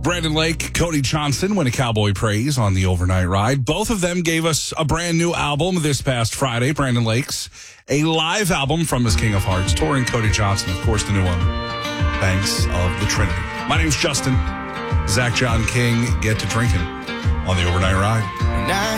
Brandon Lake, Cody Johnson win a Cowboy Praise on the overnight ride. Both of them gave us a brand new album this past Friday. Brandon Lake's a live album from his King of Hearts tour, and Cody Johnson, of course, the new one, Banks of the Trinity. My name's Justin. Zach John King, get to drinking on the overnight ride.